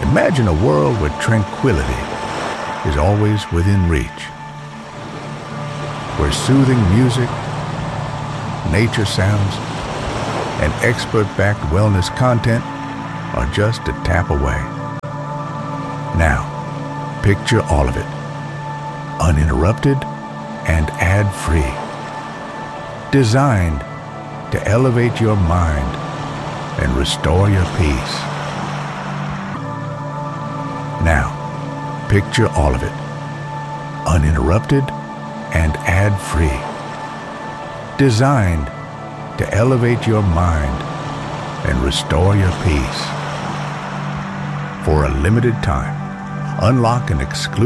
Imagine a world where tranquility is always within reach, where soothing music, nature sounds, and expert-backed wellness content are just a tap away. Now, picture all of it, uninterrupted and ad-free, designed to elevate your mind and restore your peace. Now, picture all of it, uninterrupted and ad-free, designed to elevate your mind and restore your peace. For a limited time, unlock an exclusive